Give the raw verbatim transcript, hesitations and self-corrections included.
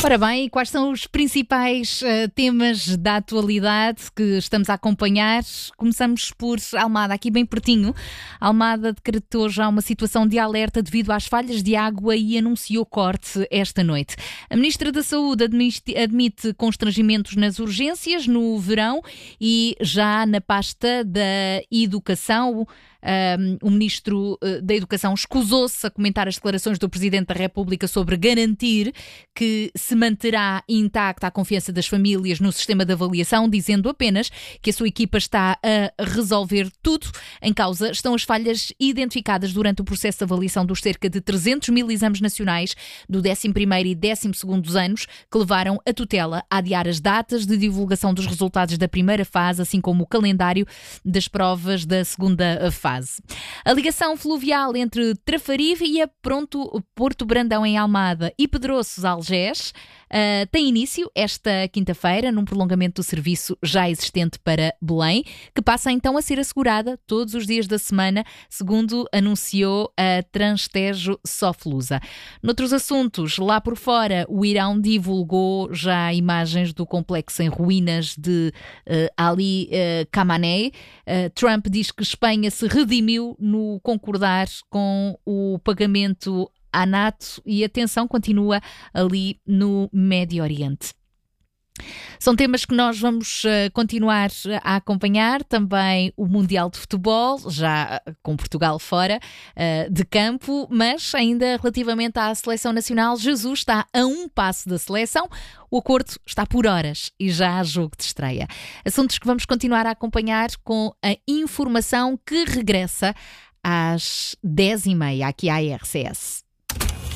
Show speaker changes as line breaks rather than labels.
Ora bem, quais são os principais uh, temas da atualidade que estamos a acompanhar? Começamos por Almada, aqui bem pertinho. Almada decretou já uma situação de alerta devido às falhas de água e anunciou corte esta noite. A Ministra da Saúde admite, admite constrangimentos nas urgências no verão e já na pasta da Educação. Um, o Ministro da Educação escusou-se a comentar as declarações do Presidente da República sobre garantir que se manterá intacta a confiança das famílias no sistema de avaliação, dizendo apenas que a sua equipa está a resolver tudo. Em causa estão as falhas identificadas durante o processo de avaliação dos cerca de trezentos mil exames nacionais do décimo primeiro e décimo segundo anos, que levaram a tutela a adiar as datas de divulgação dos resultados da primeira fase, assim como o calendário das provas da segunda fase. A ligação fluvial entre Trafarive e a Pronto Porto Brandão em Almada e Pedroços Algés uh, tem início esta quinta-feira num prolongamento do serviço já existente para Belém, que passa então a ser assegurada todos os dias da semana, segundo anunciou a Transtejo Soflusa. Noutros assuntos, lá por fora, o Irão divulgou já imagens do complexo em ruínas de uh, Ali uh, Khamenei. Uh, Trump diz que Espanha se redimiu no concordar com o pagamento à NATO e a tensão continua ali no Médio Oriente. São temas que nós vamos uh, continuar a acompanhar, também o Mundial de Futebol, já com Portugal fora uh, de campo, mas ainda relativamente à Seleção Nacional, Jesus está a um passo da seleção, o acordo está por horas e já há jogo de estreia. Assuntos que vamos continuar a acompanhar com a informação que regressa às dez e meia aqui à R C S.